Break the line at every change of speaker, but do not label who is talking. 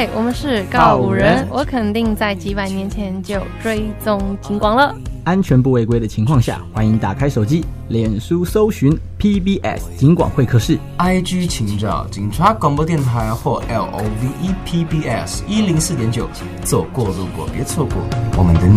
嗨，我们是告五人，我肯定在几百年前就追踪警广了。
安全不违规的情况下，欢迎打开手机，脸书搜寻 PBS 警广会客室
，IG 请找警察广播电台或 LOVE PBS 104.9，走过路过别错过我们的。